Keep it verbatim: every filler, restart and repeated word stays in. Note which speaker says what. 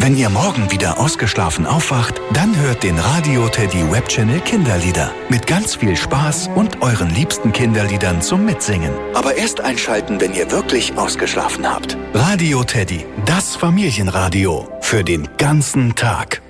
Speaker 1: Wenn ihr morgen wieder ausgeschlafen aufwacht, dann hört den Radio Teddy Webchannel Kinderlieder. Mit ganz viel Spaß und euren liebsten Kinderliedern zum Mitsingen. Aber erst einschalten, wenn ihr wirklich ausgeschlafen habt. Radio Teddy, das Familienradio. Für den ganzen Tag.